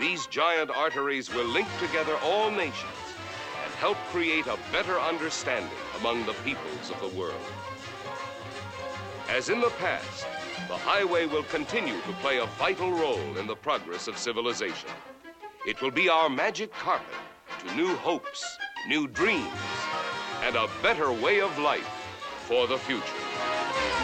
These giant arteries will link together all nations and help create a better understanding among the peoples of the world. As in the past, the highway will continue to play a vital role in the progress of civilization. It will be our magic carpet to new hopes, new dreams, and a better way of life for the future.